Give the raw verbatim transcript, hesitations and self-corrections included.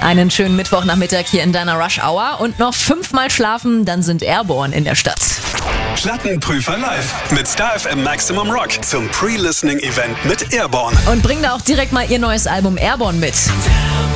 Einen schönen Mittwochnachmittag hier in deiner Rush Hour und noch fünfmal schlafen, dann sind Airborne in der Stadt. Plattenprüfer live mit Star F M Maximum Rock zum Pre-Listening-Event mit Airborne. Und bring da auch direkt mal ihr neues Album Airborne mit.